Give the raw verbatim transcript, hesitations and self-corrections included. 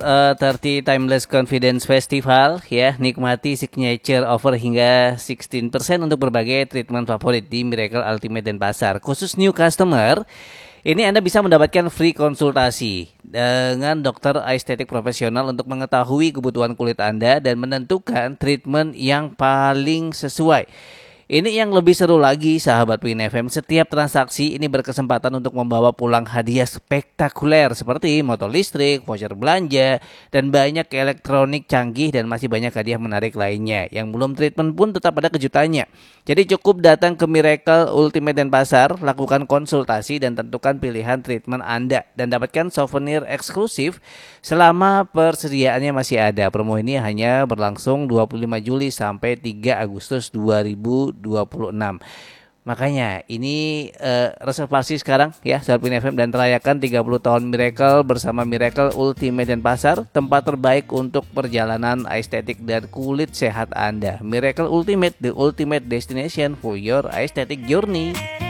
uh, tiga puluh Timeless Confidence Festival ya. Nikmati signature offer hingga enam belas persen untuk berbagai treatment favorit di Miracle Ultimate Denpasar. Khusus new customer, ini Anda bisa mendapatkan free konsultasi dengan dokter estetik profesional untuk mengetahui kebutuhan kulit Anda dan menentukan treatment yang paling sesuai. Ini yang lebih seru lagi, sahabat Win F M, setiap transaksi ini berkesempatan untuk membawa pulang hadiah spektakuler seperti motor listrik, voucher belanja, dan banyak elektronik canggih dan masih banyak hadiah menarik lainnya. Yang belum treatment pun tetap ada kejutannya. Jadi cukup datang ke Miracle Ultimate Denpasar, lakukan konsultasi dan tentukan pilihan treatment Anda dan dapatkan souvenir eksklusif selama persediaannya masih ada. Promo ini hanya berlangsung dua puluh lima Juli sampai tiga Agustus dua ribu dua puluh enam. Makanya ini uh, reservasi sekarang ya sahabat Win F M dan rayakan tiga puluh tahun Miracle bersama Miracle Ultimate Denpasar, tempat terbaik untuk perjalanan estetik dan kulit sehat Anda. Miracle Ultimate, the ultimate destination for your aesthetic journey.